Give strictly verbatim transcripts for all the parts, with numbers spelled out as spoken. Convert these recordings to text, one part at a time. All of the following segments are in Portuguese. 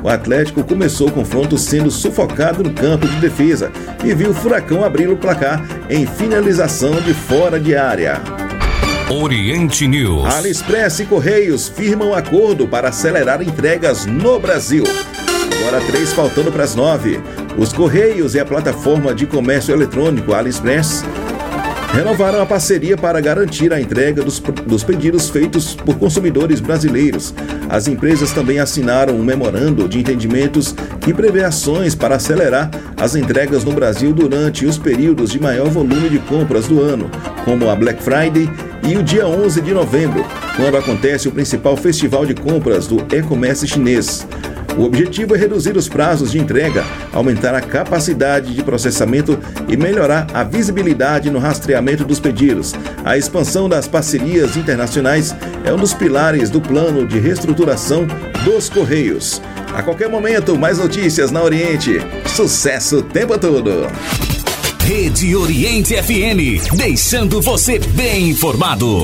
O Atlético começou o confronto sendo sufocado no campo de defesa e viu o Furacão abrir o placar em finalização de fora de área. Oriente News. AliExpress e Correios firmam acordo para acelerar entregas no Brasil. Agora três faltando para as nove. Os Correios e a plataforma de comércio eletrônico AliExpress renovaram a parceria para garantir a entrega dos, dos pedidos feitos por consumidores brasileiros. As empresas também assinaram um memorando de entendimentos que prevê ações para acelerar as entregas no Brasil durante os períodos de maior volume de compras do ano, como a Black Friday e o dia onze de novembro, quando acontece o principal festival de compras do e-commerce chinês. O objetivo é reduzir os prazos de entrega, aumentar a capacidade de processamento e melhorar a visibilidade no rastreamento dos pedidos. A expansão das parcerias internacionais é um dos pilares do plano de reestruturação dos Correios. A qualquer momento, mais notícias na Oriente. Sucesso o tempo todo! Rede Oriente F M, deixando você bem informado.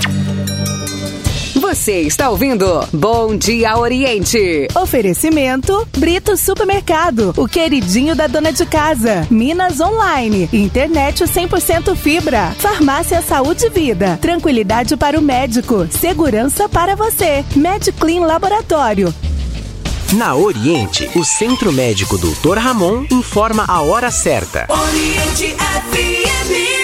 Você está ouvindo Bom Dia Oriente. Oferecimento Brito Supermercado, o queridinho da dona de casa. Minas Online, internet cem por cento fibra. Farmácia Saúde e Vida, tranquilidade para o médico, segurança para você. MedClean Laboratório. Na Oriente, o Centro Médico doutor Ramon informa a hora certa. Oriente F M.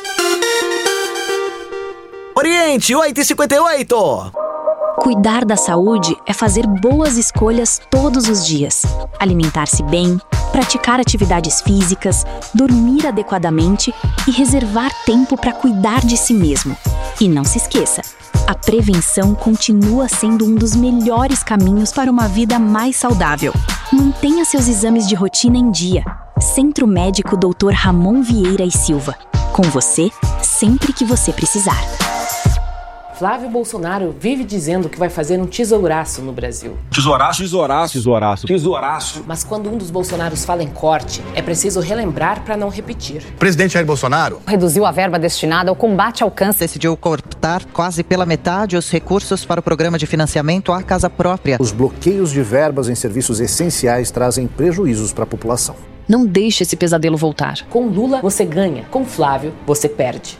Oriente, oito e cinquenta e oito. Cuidar da saúde é fazer boas escolhas todos os dias. Alimentar-se bem, praticar atividades físicas, dormir adequadamente e reservar tempo para cuidar de si mesmo. E não se esqueça, a prevenção continua sendo um dos melhores caminhos para uma vida mais saudável. Mantenha seus exames de rotina em dia. Centro Médico doutor Ramon Vieira e Silva. Com você, sempre que você precisar. Flávio Bolsonaro vive dizendo que vai fazer um tesouraço no Brasil. Tesouraço, tesouraço, tesouraço, tesouraço. Mas quando um dos Bolsonaros fala em corte, é preciso relembrar para não repetir. O presidente Jair Bolsonaro reduziu a verba destinada ao combate ao câncer. Decidiu cortar quase pela metade os recursos para o programa de financiamento à casa própria. Os bloqueios de verbas em serviços essenciais trazem prejuízos para a população. Não deixe esse pesadelo voltar. Com Lula, você ganha. Com Flávio, você perde.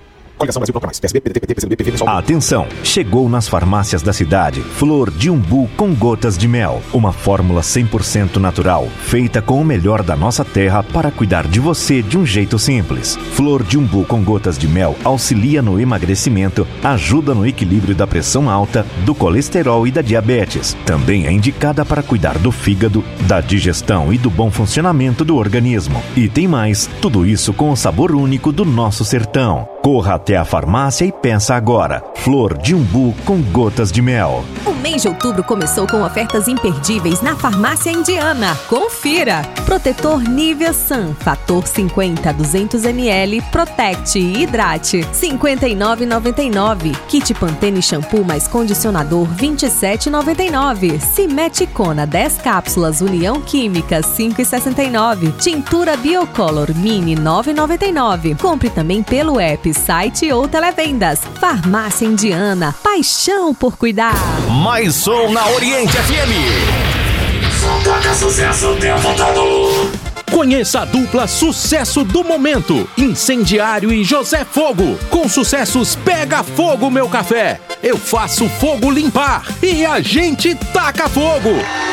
Atenção! Chegou nas farmácias da cidade Flor de Umbu com gotas de mel. Uma fórmula cem por cento natural, feita com o melhor da nossa terra para cuidar de você de um jeito simples. Flor de Umbu com gotas de mel auxilia no emagrecimento, ajuda no equilíbrio da pressão alta, do colesterol e da diabetes. Também é indicada para cuidar do fígado, da digestão e do bom funcionamento do organismo. E tem mais, tudo isso com o sabor único do nosso sertão. Corra até a farmácia e peça agora. Flor de Umbu com gotas de mel. O mês de outubro começou com ofertas imperdíveis na Farmácia Indiana. Confira! Protetor Nivea Sun, fator cinquenta a duzentos mililitros, Protect e Hidrate, cinquenta e nove reais e noventa e nove centavos. Kit Pantene Shampoo mais condicionador, vinte e sete reais e noventa e nove centavos. Simeticona dez cápsulas União Química, cinco reais e sessenta e nove centavos. Tintura Biocolor Mini, nove reais e noventa e nove centavos. Compre também pelo app, site ou televendas. Farmácia Indiana, paixão por cuidar. Mais som na Oriente F M. Só toca sucesso o tempo todo. Conheça a dupla sucesso do momento, Incendiário e José Fogo. Com sucessos Pega Fogo Meu Café, Eu Faço Fogo Limpar e A Gente Taca Fogo.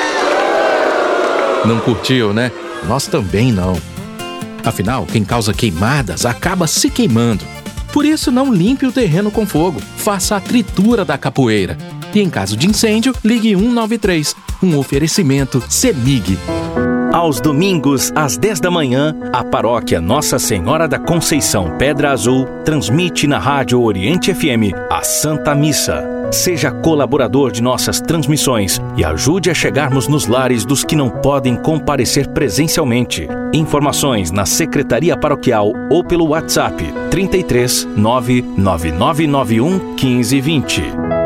Não curtiu, né? Nós também não. Afinal, quem causa queimadas acaba se queimando. Por isso, não limpe o terreno com fogo. Faça a tritura da capoeira. E em caso de incêndio, ligue cento e noventa e três. Um oferecimento CEMIG. Aos domingos, às dez da manhã, a paróquia Nossa Senhora da Conceição Pedra Azul transmite na Rádio Oriente F M a Santa Missa. Seja colaborador de nossas transmissões e ajude a chegarmos nos lares dos que não podem comparecer presencialmente. Informações na Secretaria Paroquial ou pelo WhatsApp trinta e três, nove nove nove nove um, quinze, vinte.